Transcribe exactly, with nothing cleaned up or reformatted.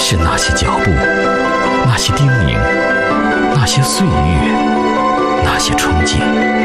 是那些脚步，那些叮咛，那些岁月，那些憧憬。